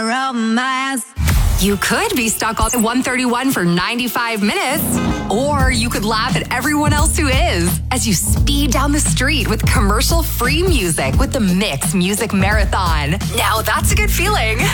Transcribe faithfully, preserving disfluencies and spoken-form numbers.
Romance. You could be stuck on one thirty-one for ninety-five minutes, or you could laugh at everyone else who is as you speed down the street with commercial-free music with the Mix Music Marathon. Now that's a good feeling.